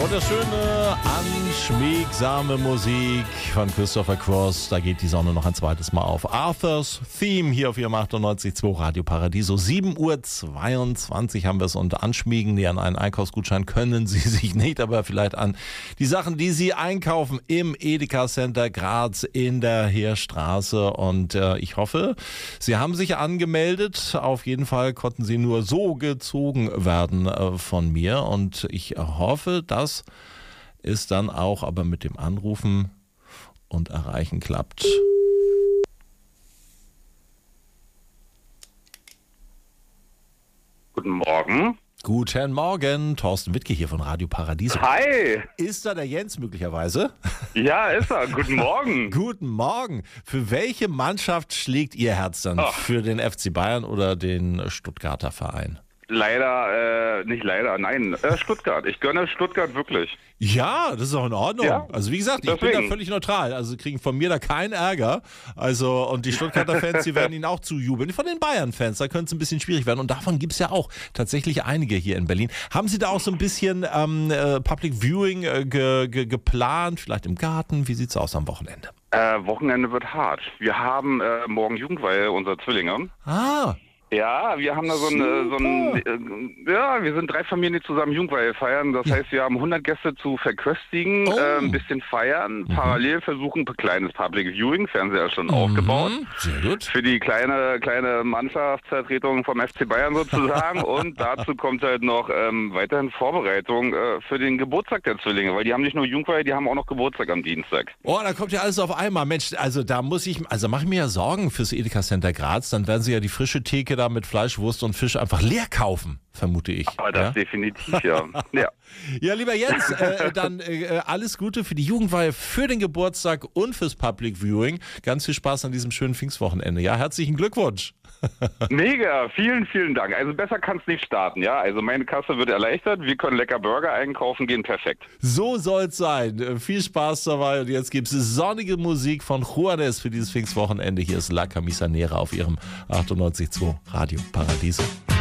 Wunderschöne, anschmiegsame Musik von Christopher Cross. Da geht die Sonne noch ein zweites Mal auf. Arthur's Theme hier auf Ihrem 98.2 Radio Paradiso. 7:22 Uhr haben wir es, und anschmiegen. Nee, an einen Einkaufsgutschein können Sie sich nicht, aber vielleicht an die Sachen, die Sie einkaufen im Edeka Center Graz in der Heerstraße. Und ich hoffe, Sie haben sich angemeldet. Auf jeden Fall konnten Sie nur so gezogen werden von mir. Und ich hoffe, dass es dann auch aber mit dem Anrufen und Erreichen klappt. Guten Morgen. Guten Morgen, Thorsten Wittke hier von Radio Paradiso. Hi. Ist da der Jens möglicherweise? Ja, ist er. Guten Morgen. Guten Morgen. Für welche Mannschaft schlägt Ihr Herz dann? Für den FC Bayern oder den Stuttgarter Verein? Nein, Stuttgart. Ich gönne Stuttgart wirklich. Ja, das ist auch in Ordnung. Ja, also wie gesagt, ich bin da völlig neutral. Also kriegen von mir da keinen Ärger. Also, und die Stuttgarter Fans, die werden ihnen auch zujubeln. Von den Bayern-Fans, da könnte es ein bisschen schwierig werden. Und davon gibt es ja auch tatsächlich einige hier in Berlin. Haben Sie da auch so ein bisschen Public Viewing geplant? Vielleicht im Garten? Wie sieht es aus am Wochenende? Wochenende wird hart. Wir haben morgen Jugendweihe unserer Zwillinge. Ah. Ja, wir haben da wir sind 3 Familien, die zusammen Jugendweihe feiern. Das heißt, wir haben 100 Gäste zu verköstigen, ein bisschen feiern, parallel versuchen, ein kleines Public Viewing, Fernseher schon aufgebaut. Sehr gut. Für die kleine Mannschaftsvertretung vom FC Bayern sozusagen. Und dazu kommt halt noch weiterhin Vorbereitung für den Geburtstag der Zwillinge, weil die haben nicht nur Jugendweihe, die haben auch noch Geburtstag am Dienstag. Oh, da kommt ja alles auf einmal. Mensch, also da mache ich mir ja Sorgen fürs Edeka Center Graz. Dann werden sie ja die frische Theke da mit Fleisch, Wurst und Fisch einfach leer kaufen, vermute ich. Aber das definitiv, ja. Ja, lieber Jens, dann alles Gute für die Jugendweihe, für den Geburtstag und fürs Public Viewing. Ganz viel Spaß an diesem schönen Pfingstwochenende. Ja, herzlichen Glückwunsch. Mega, vielen, vielen Dank. Also besser kann es nicht starten, ja. Also meine Kasse wird erleichtert, wir können lecker Burger einkaufen gehen, perfekt. So soll's sein. Viel Spaß dabei, und jetzt gibt's sonnige Musik von Juanes für dieses Pfingstwochenende. Hier ist La Camisanera auf ihrem 98.2 Radio Paradiso.